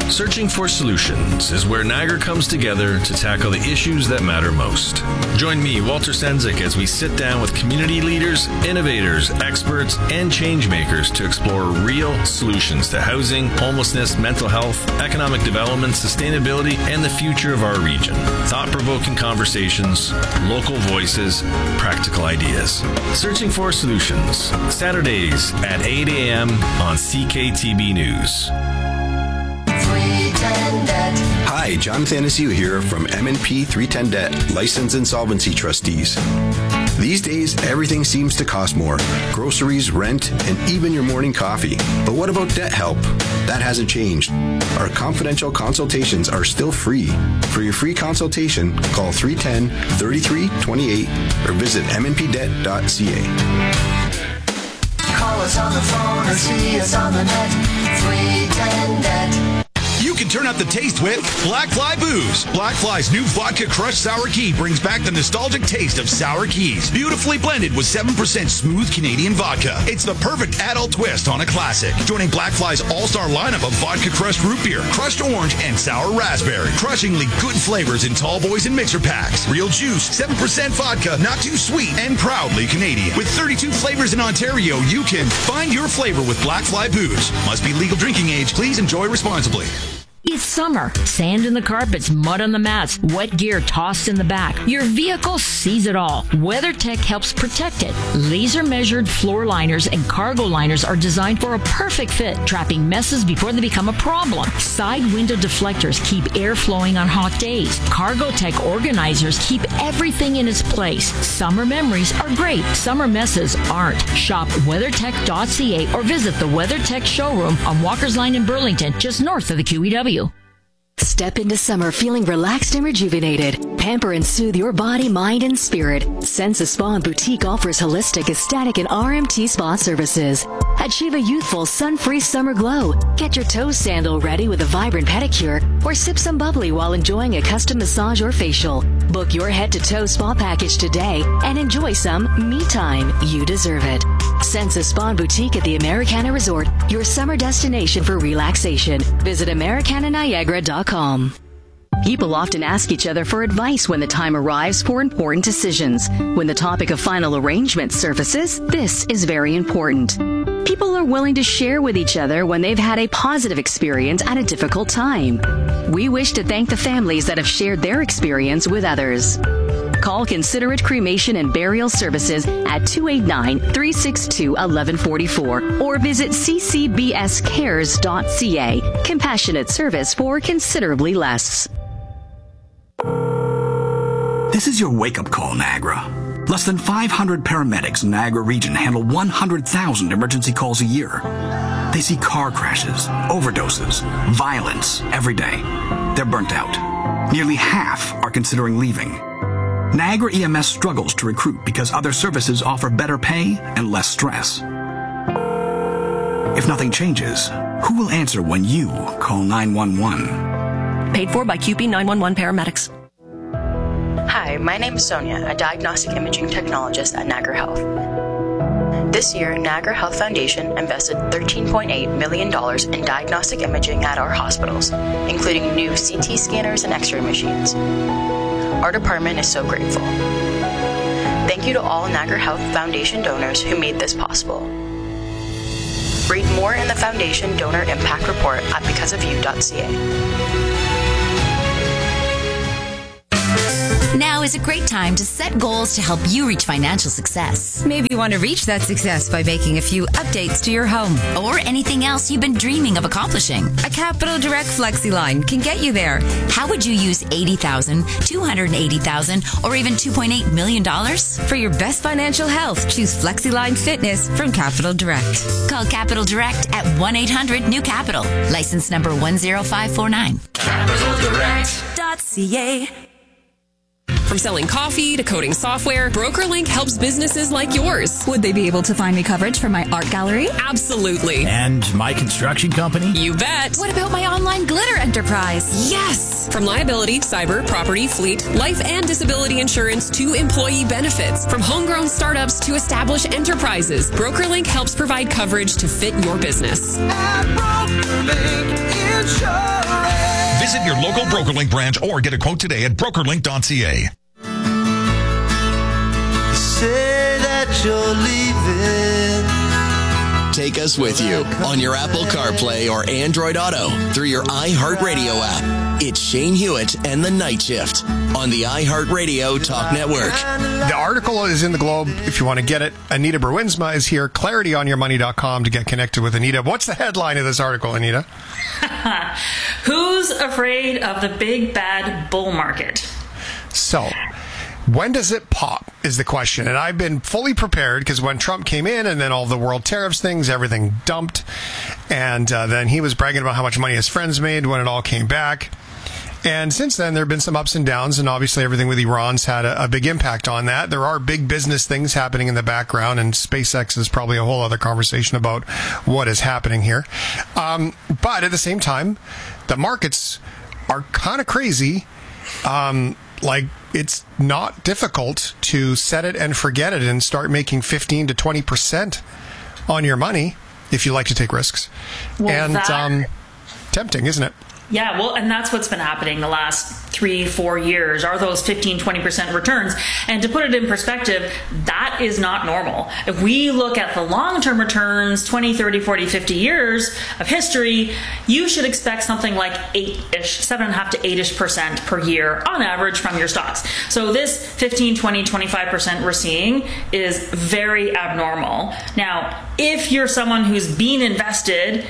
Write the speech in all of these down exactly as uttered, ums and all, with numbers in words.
Searching for Solutions is where Niagara comes together to tackle the issues that matter most. Join me, Walter Senzik, as we sit down with community leaders, innovators, experts, and change makers to explore real solutions to housing, homelessness, mental health, economic development, sustainability, and the future of our region. Thought-provoking conversations, local voices, practical ideas. Searching for Solutions, Saturdays at eight a.m. on C K T B News. Hi, John Thanasiu here from M and P three ten Debt, License Insolvency Trustees. These days, everything seems to cost more. Groceries, rent, and even your morning coffee. But what about debt help? That hasn't changed. Our confidential consultations are still free. For your free consultation, call three one zero, three three two eight or visit m n p debt dot c a. Call us on the phone or see us on the net. three ten Debt. You can turn up the taste with Black Fly Booze. Black Fly's new Vodka Crushed Sour Key brings back the nostalgic taste of sour keys. Beautifully blended with seven percent smooth Canadian vodka. It's the perfect adult twist on a classic. Joining Black Fly's all-star lineup of vodka crushed root beer, crushed orange, and sour raspberry. Crushingly good flavors in tall boys and mixer packs. Real juice, seven percent vodka, not too sweet, and proudly Canadian. With thirty-two flavors in Ontario, you can find your flavor with Black Fly Booze. Must be legal drinking age. Please enjoy responsibly. It's summer. Sand in the carpets, mud on the mats, wet gear tossed in the back. Your vehicle sees it all. WeatherTech helps protect it. Laser-measured floor liners and cargo liners are designed for a perfect fit, trapping messes before they become a problem. Side window deflectors keep air flowing on hot days. CargoTech organizers keep everything in its place. Summer memories are great. Summer messes aren't. Shop weathertech dot c a or visit the WeatherTech showroom on Walker's Line in Burlington, just north of the Q E W. Step into summer feeling relaxed and rejuvenated. Pamper and soothe your body, mind, and spirit. Sensa Spa and Boutique offers holistic, aesthetic, and R M T spa services. Achieve a youthful, sun-free summer glow. Get your toe sandal ready with a vibrant pedicure, or sip some bubbly while enjoying a custom massage or facial. Book your head-to-toe spa package today and enjoy some me time. You deserve it. Sensa Spa and Boutique at the Americana Resort, your summer destination for relaxation. Visit americana niagara dot com. People often ask each other for advice when the time arrives for important decisions. When the topic of final arrangement surfaces, this is very important. People are willing to share with each other when they've had a positive experience at a difficult time. We wish to thank the families that have shared their experience with others. Call Considerate Cremation and Burial Services at two eight nine, three six two, one one four four or visit c c b s cares dot c a. Compassionate service for considerably less. This is your wake-up call, Niagara. Less than five hundred paramedics in Niagara region handle one hundred thousand emergency calls a year. They see car crashes, overdoses, violence every day. They're burnt out. Nearly half are considering leaving. Niagara E M S struggles to recruit because other services offer better pay and less stress. If nothing changes, who will answer when you call nine one one? Paid for by Q P nine one one paramedics. Hi, my name is Sonia, a diagnostic imaging technologist at Niagara Health. This year, Niagara Health Foundation invested thirteen point eight million dollars in diagnostic imaging at our hospitals, including new C T scanners and X-ray machines. Our department is so grateful. Thank you to all Niagara Health Foundation donors who made this possible. Read more in the Foundation Donor Impact Report at because of you dot c a. Now is a great time to set goals to help you reach financial success. Maybe you want to reach that success by making a few updates to your home. Or anything else you've been dreaming of accomplishing. A Capital Direct FlexiLine can get you there. How would you use eighty thousand dollars, two hundred eighty thousand dollars, or even two point eight million dollars? For your best financial health, choose FlexiLine Fitness from Capital Direct. Call Capital Direct at one eight hundred new capital. License number one zero five four nine. capital direct dot c a. From selling coffee to coding software, BrokerLink helps businesses like yours. Would they be able to find me coverage for my art gallery? Absolutely. And my construction company? You bet. What about my online glitter enterprise? Yes! From liability, cyber, property, fleet, life and disability insurance to employee benefits. From homegrown startups to established enterprises, BrokerLink helps provide coverage to fit your business. At BrokerLink Insurance. your local BrokerLink branch or get a quote today at broker link dot c a. Say that you're leaving. Take us with you on your Apple CarPlay or Android Auto through your iHeartRadio app. It's Shane Hewitt and the Night Shift on the iHeartRadio Talk Network. The article is in the Globe if you want to get it. Anita Bruinsma is here. clarity on your money dot com to get connected with Anita. What's the headline of this article, Anita? Who's afraid of the big bad bull market? So, when does it pop is the question. And I've been fully prepared because when Trump came in and then all the world tariffs things, everything dumped. And uh, then he was bragging about how much money his friends made when it all came back. And since then, there have been some ups and downs, and obviously everything with Iran's had a, a big impact on that. There are big business things happening in the background, and SpaceX is probably a whole other conversation about what is happening here. Um, but at the same time, the markets are kind of crazy. Um, like, it's not difficult to set it and forget it and start making fifteen to twenty percent on your money if you like to take risks. Well, and that... um, tempting, isn't it? Yeah, well, and that's what's been happening the last three, four years, are those fifteen, twenty percent returns. And to put it in perspective, that is not normal. If we look at the long-term returns, twenty, thirty, forty, fifty years of history, you should expect something like eight-ish, seven and a half to eight-ish percent per year on average from your stocks. So this fifteen, twenty, twenty-five percent we're seeing is very abnormal. Now, if you're someone who's been invested,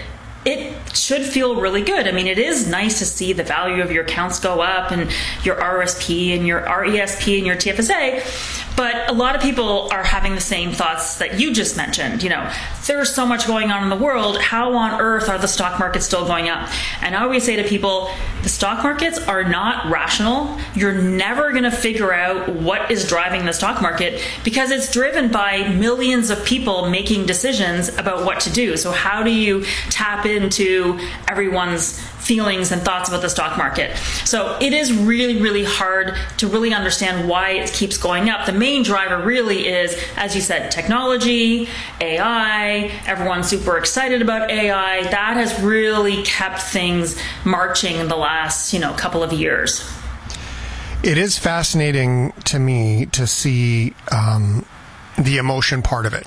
it should feel really good. I mean, it is nice to see the value of your accounts go up and your R S P and your R E S P and your T F S A. But a lot of people are having the same thoughts that you just mentioned. You know, there's so much going on in the world. How on earth are the stock markets still going up? And I always say to people, the stock markets are not rational. You're never going to figure out what is driving the stock market because it's driven by millions of people making decisions about what to do. So how do you tap into everyone's feelings and thoughts about the stock market? So it is really, really hard to really understand why it keeps going up. The main driver really is, as you said, technology, A I. Everyone's super excited about A I. That has really kept things marching the last, you know, couple of years. It is fascinating to me to see um, the emotion part of it.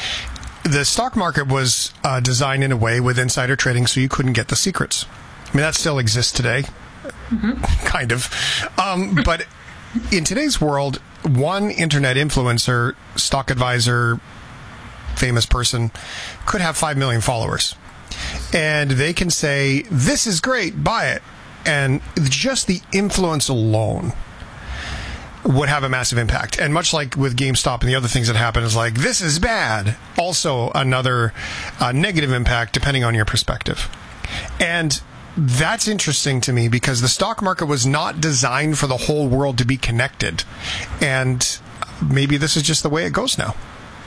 The stock market was uh, designed in a way with insider trading so you couldn't get the secrets. I mean, that still exists today, mm-hmm. kind of. Um, but in today's world, one internet influencer, stock advisor, famous person, could have five million followers. And they can say, this is great, buy it. And just the influence alone would have a massive impact. And much like with GameStop and the other things that happen, is like, this is bad. Also another uh, negative impact, depending on your perspective. And that's interesting to me because the stock market was not designed for the whole world to be connected. And maybe this is just the way it goes now.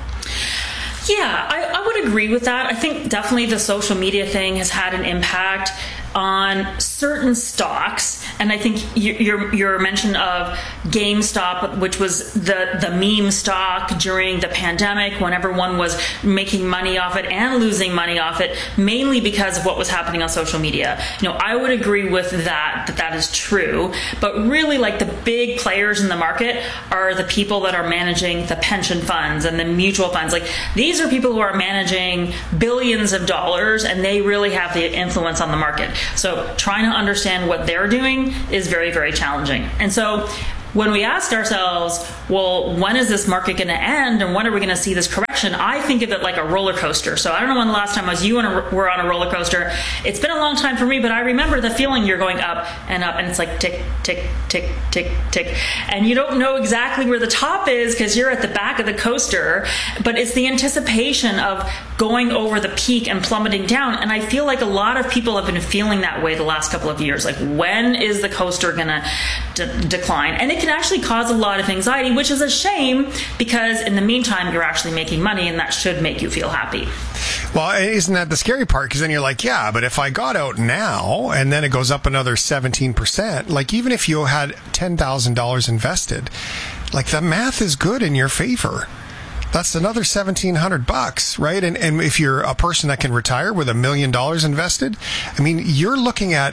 Yeah, I, I would agree with that. I think definitely the social media thing has had an impact on certain stocks, and I think your your mention of GameStop, which was the the meme stock during the pandemic when everyone was making money off it and losing money off it, mainly because of what was happening on social media. You know, I would agree with that, that that is true, but really, like, the big players in the market are the people that are managing the pension funds and the mutual funds. Like, these are people who are managing billions of dollars, and they really have the influence on the market. So trying to understand what they're doing is very, very challenging. And so when we ask ourselves, well, when is this market going to end and when are we going to see this correction? I think of it like a roller coaster. So I don't know when the last time was you and were on a roller coaster. It's been a long time for me, but I remember the feeling you're going up and up, and it's like tick, tick, tick, tick, tick. And you don't know exactly where the top is because you're at the back of the coaster, but it's the anticipation of going over the peak and plummeting down. And I feel like a lot of people have been feeling that way the last couple of years. Like, when is the coaster going to de- decline? And it can actually cause a lot of anxiety, which is a shame because in the meantime, you're actually making money, and that should make you feel happy. Well, isn't that the scary part? Because then you're like, yeah, but if I got out now and then it goes up another seventeen percent, like even if you had ten thousand dollars invested, like the math is good in your favor. That's another seventeen hundred bucks, right? And and if you're a person that can retire with a million dollars invested, I mean, you're looking at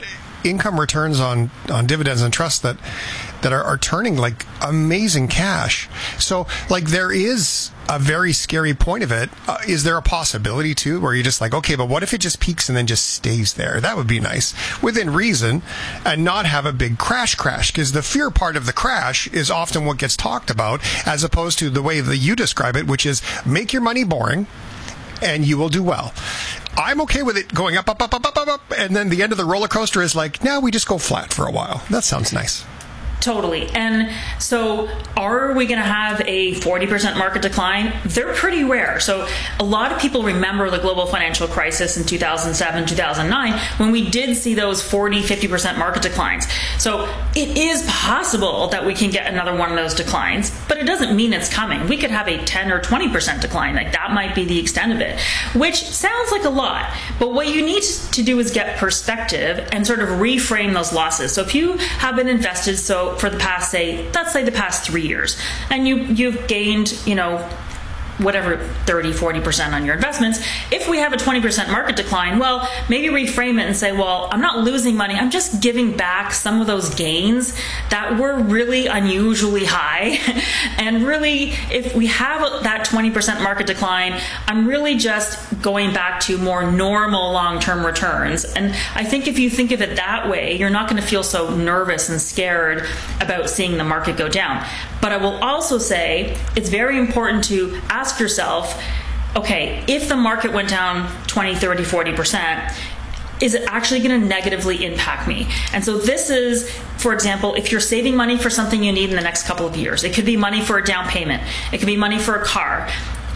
income returns on, on dividends and trusts that that are, are turning like amazing cash. So like there is a very scary point of it. Uh, is there a possibility too where you're just like, okay, but what if it just peaks and then just stays there? That would be nice within reason and not have a big crash crash, because the fear part of the crash is often what gets talked about as opposed to the way that you describe it, which is make your money boring and you will do well. I'm okay with it going up, up, up, up, up, up, up, and then the end of the roller coaster is like, now we just go flat for a while. That sounds nice. Totally. And so are we going to have a forty percent market decline? They're pretty rare. So a lot of people remember the global financial crisis in two thousand seven, two thousand nine, when we did see those forty, fifty percent market declines. So it is possible that we can get another one of those declines, but it doesn't mean it's coming. We could have a ten or twenty percent decline. Like that might be the extent of it, which sounds like a lot. But what you need to do is get perspective and sort of reframe those losses. So if you have been invested, so for the past, say, let's say the past three years, and you, you've gained, you know, whatever, thirty, forty percent on your investments. If we have a twenty percent market decline, well, maybe reframe it and say, well, I'm not losing money. I'm just giving back some of those gains that were really unusually high. And really, if we have that twenty percent market decline, I'm really just going back to more normal long-term returns. And I think if you think of it that way, you're not going to feel so nervous and scared about seeing the market go down. But I will also say it's very important to ask yourself, okay, if the market went down twenty, thirty, forty percent, is it actually going to negatively impact me? And so this is, for example, if you're saving money for something you need in the next couple of years, it could be money for a down payment. It could be money for a car.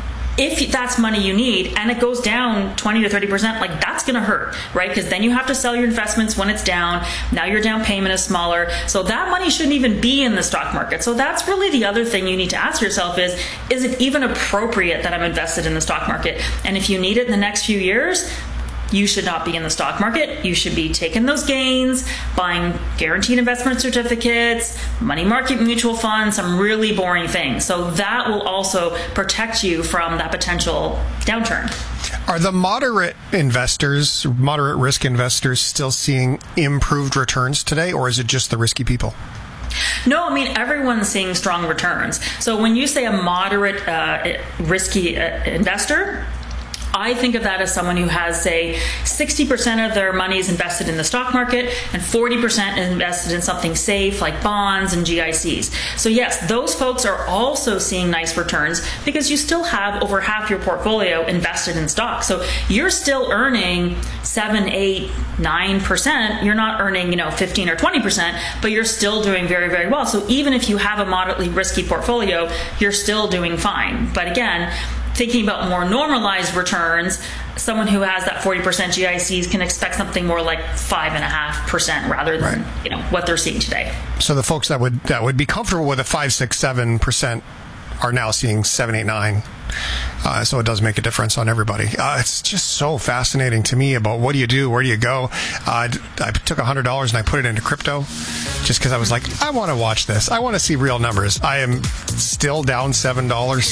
If that's money you need and it goes down twenty to thirty percent, like that's going to hurt, right? Because then you have to sell your investments when it's down. Now your down payment is smaller. So that money shouldn't even be in the stock market. So that's really the other thing you need to ask yourself is, is it even appropriate that I'm invested in the stock market? And if you need it in the next few years, you should not be in the stock market. You should be taking those gains, buying guaranteed investment certificates, money market mutual funds, some really boring things. So that will also protect you from that potential downturn. Are the moderate investors, moderate risk investors, still seeing improved returns today, or is it just the risky people? No, I mean, everyone's seeing strong returns. So when you say a moderate uh, risky uh, investor, I think of that as someone who has, say, sixty percent of their money is invested in the stock market and forty percent is invested in something safe like bonds and G I Cs. So yes, those folks are also seeing nice returns because you still have over half your portfolio invested in stocks. So you're still earning seven, eight, nine percent. You're not earning, you know, fifteen or twenty percent, but you're still doing very, very well. So even if you have a moderately risky portfolio, you're still doing fine. But again, thinking about more normalized returns, someone who has that forty percent G I Cs can expect something more like five and a half percent rather than right. you know what they're seeing today. So the folks that would that would be comfortable with a five, six, seven percent are now seeing seven, eight, nine. Uh, so it does make a difference on everybody. Uh, it's just so fascinating to me about what do you do, where do you go. Uh, I took one hundred dollars and I put it into crypto just because I was like, I want to watch this. I want to see real numbers. I am still down seven dollars.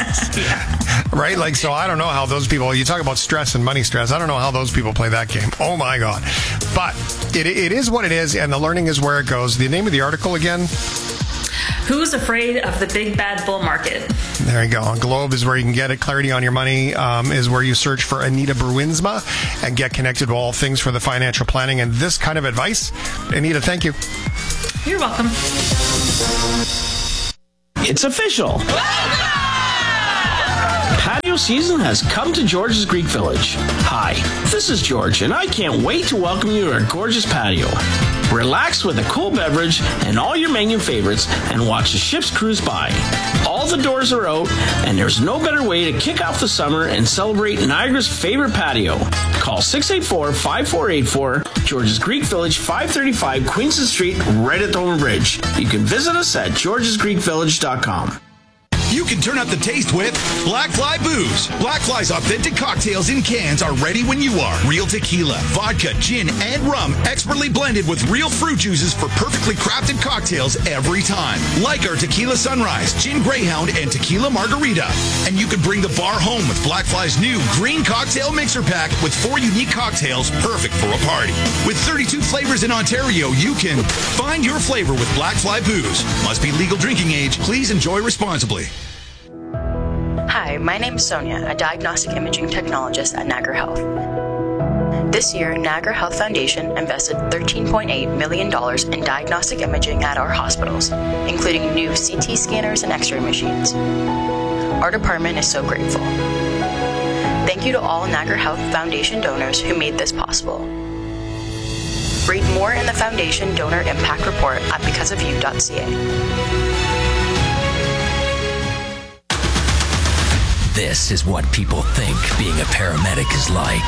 Right? Like, so I don't know how those people, you talk about stress and money stress. I don't know how those people play that game. Oh my God. But it it is what it is, and the learning is where it goes. The name of the article again? Who's afraid of the big bad bull market? There you go. Globe is where you can get it. Clarity on Your Money um, is where you search for Anita Bruinsma and get connected to all things for the financial planning and this kind of advice. Anita, thank you. You're welcome. It's official. Patio season has come to George's Greek Village. Hi, this is George, and I can't wait to welcome you to our gorgeous patio. Relax with a cool beverage and all your menu favorites and watch the ships cruise by. All the doors are out, and there's no better way to kick off the summer and celebrate Niagara's favorite patio. Call six eight four, five four eight four, George's Greek Village, five thirty-five Queenston Street, right at Thornton Bridge. You can visit us at georges greek village dot com. You can turn up the taste with Black Fly Booze. Black Fly's authentic cocktails in cans are ready when you are. Real tequila, vodka, gin, and rum, expertly blended with real fruit juices for perfectly crafted cocktails every time. Like our Tequila Sunrise, Gin Greyhound, and Tequila Margarita. And you can bring the bar home with Black Fly's new green cocktail mixer pack with four unique cocktails perfect for a party. With thirty-two flavors in Ontario, you can find your flavor with Black Fly Booze. Must be legal drinking age. Please enjoy responsibly. Hi, my name is Sonia, a diagnostic imaging technologist at Niagara Health. This year, Niagara Health Foundation invested thirteen point eight million dollars in diagnostic imaging at our hospitals, including new C T scanners and X-ray machines. Our department is so grateful. Thank you to all Niagara Health Foundation donors who made this possible. Read more in the Foundation Donor Impact Report at because of you dot c a. This is what people think being a paramedic is like.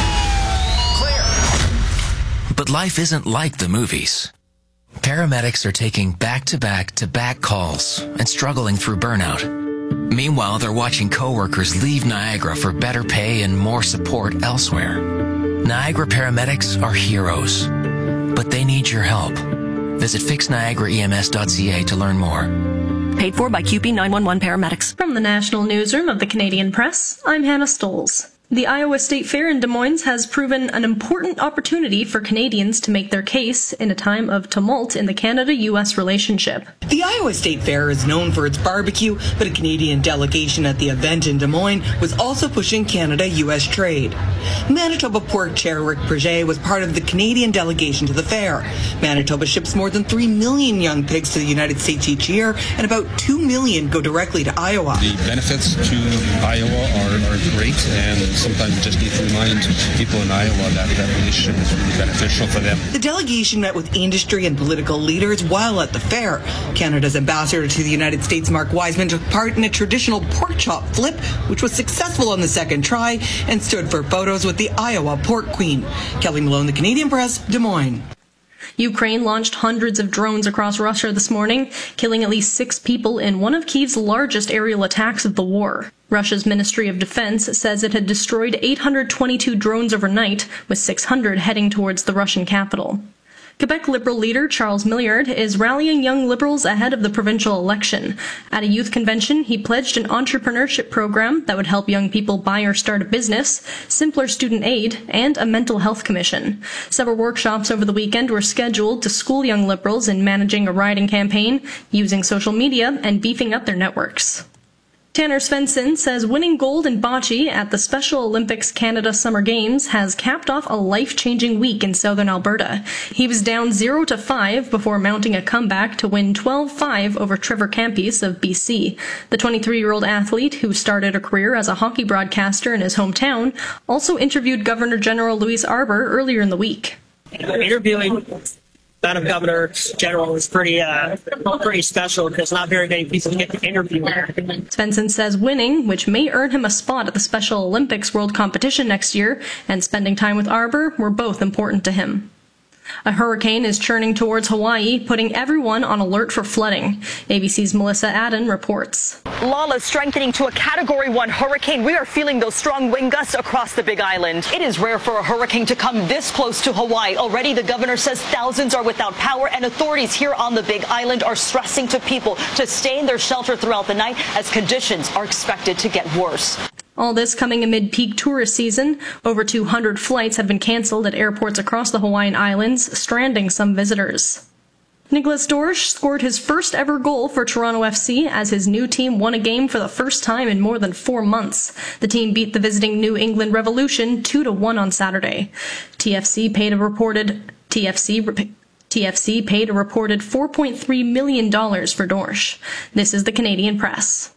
Clear. But life isn't like the movies. Paramedics are taking back-to-back-to-back calls and struggling through burnout. Meanwhile, they're watching coworkers leave Niagara for better pay and more support elsewhere. Niagara paramedics are heroes, but they need your help. Visit fix niagara e m s dot c a to learn more. Paid for by Q P nine one one Paramedics. From the National Newsroom of the Canadian Press, I'm Hannah Stoles. The Iowa State Fair in Des Moines has proven an important opportunity for Canadians to make their case in a time of tumult in the Canada U S relationship. The Iowa State Fair is known for its barbecue, but a Canadian delegation at the event in Des Moines was also pushing Canada-U S trade. Manitoba Pork Chair Rick Preget was part of the Canadian delegation to the fair. Manitoba ships more than three million young pigs to the United States each year, and about two million go directly to Iowa. The benefits to Iowa are, are great, and sometimes we just need to remind people in Iowa that that relationship is really beneficial for them. The delegation met with industry and political leaders while at the fair. Canada's ambassador to the United States, Mark Wiseman, took part in a traditional pork chop flip, which was successful on the second try, and stood for photos with the Iowa Pork Queen. Kelly Malone, The Canadian Press, Des Moines. Ukraine launched hundreds of drones across Russia this morning, killing at least six people in one of Kyiv's largest aerial attacks of the war. Russia's Ministry of Defense says it had destroyed eight hundred twenty-two drones overnight, with six hundred heading towards the Russian capital. Quebec Liberal leader Charles Milliard is rallying young Liberals ahead of the provincial election. At a youth convention, he pledged an entrepreneurship program that would help young people buy or start a business, simpler student aid, and a mental health commission. Several workshops over the weekend were scheduled to school young Liberals in managing a riding campaign, using social media, and beefing up their networks. Tanner Svensson says winning gold in bocce at the Special Olympics Canada Summer Games has capped off a life-changing week in southern Alberta. He was down zero to five before mounting a comeback to win twelve five over Trevor Campese of B C. The twenty-three-year-old athlete, who started a career as a hockey broadcaster in his hometown, also interviewed Governor General Louise Arbour earlier in the week. Interviewing Madam Governor General is pretty uh, pretty special because not very many people get to interview her. Svensson says winning, which may earn him a spot at the Special Olympics World Competition next year, and spending time with Arbour were both important to him. A hurricane is churning towards Hawaii, putting everyone on alert for flooding. A B C's Melissa Adden reports. Lala strengthening to a Category one hurricane. We are feeling those strong wind gusts across the Big Island. It is rare for a hurricane to come this close to Hawaii. Already, the governor says thousands are without power, and authorities here on the Big Island are stressing to people to stay in their shelter throughout the night as conditions are expected to get worse. All this coming amid peak tourist season. Over two hundred flights have been cancelled at airports across the Hawaiian Islands, stranding some visitors. Nicholas Dorsch scored his first ever goal for Toronto F C as his new team won a game for the first time in more than four months. The team beat the visiting New England Revolution two to one on Saturday. T F C paid a reported T F C T F C paid a reported four point three million dollars for Dorsch. This is the Canadian Press.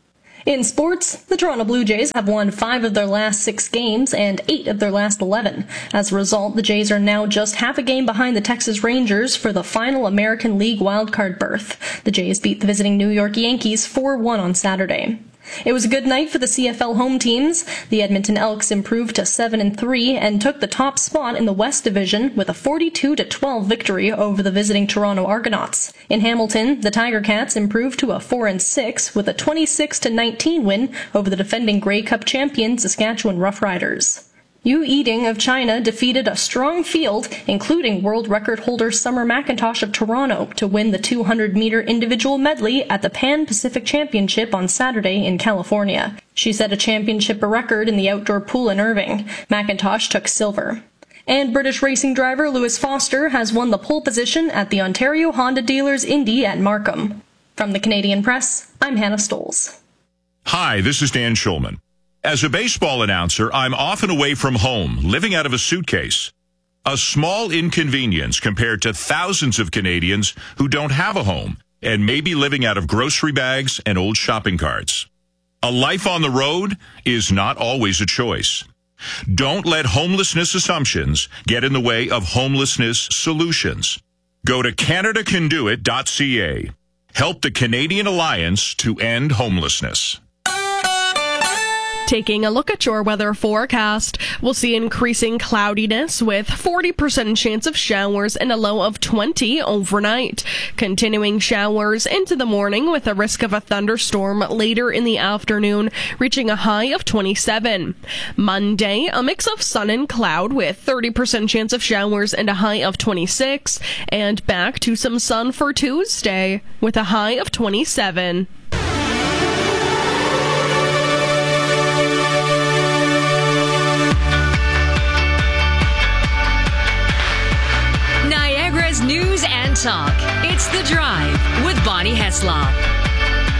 In sports, the Toronto Blue Jays have won five of their last six games and eight of their last eleven. As a result, the Jays are now just half a game behind the Texas Rangers for the final American League wildcard berth. The Jays beat the visiting New York Yankees four one on Saturday. It was a good night for the C F L home teams. The Edmonton Elks improved to seven and three and took the top spot in the West Division with a forty-two to twelve victory over the visiting Toronto Argonauts. In Hamilton, the Tiger Cats improved to a four and six with a twenty-six to nineteen win over the defending Grey Cup champion Saskatchewan Roughriders. Yu Yiding of China defeated a strong field, including world record holder Summer McIntosh of Toronto, to win the two hundred meter individual medley at the Pan Pacific Championship on Saturday in California. She set a championship record in the outdoor pool in Irving. McIntosh took silver. And British racing driver Lewis Foster has won the pole position at the Ontario Honda Dealers Indy at Markham. From the Canadian Press, I'm Hannah Stoles. Hi, this is Dan Schulman. As a baseball announcer, I'm often away from home, living out of a suitcase. A small inconvenience compared to thousands of Canadians who don't have a home and may be living out of grocery bags and old shopping carts. A life on the road is not always a choice. Don't let homelessness assumptions get in the way of homelessness solutions. Go to Canada Can Do It dot C A. Help the Canadian Alliance to End Homelessness. Taking a look at your weather forecast, we'll see increasing cloudiness with forty percent chance of showers and a low of twenty overnight. Continuing showers into the morning with a risk of a thunderstorm later in the afternoon, reaching a high of twenty-seven. Monday, a mix of sun and cloud with thirty percent chance of showers and a high of twenty-six. And back to some sun for Tuesday with a high of twenty-seven. News and talk. It's The Drive with Bonnie Heslop.